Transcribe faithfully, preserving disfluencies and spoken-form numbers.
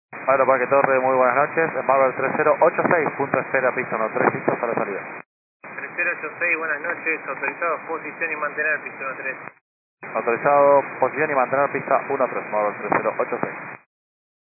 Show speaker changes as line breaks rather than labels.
Aeroparque Torre, muy buenas noches. Marvel tres cero ocho seis, punto de espera, pista uno tres, listos para salida.
tres cero ocho seis, buenas noches. Autorizado, posición y mantener pista uno tres.
Autorizado, posición y mantener pista uno tres, Marvel tres cero ocho seis.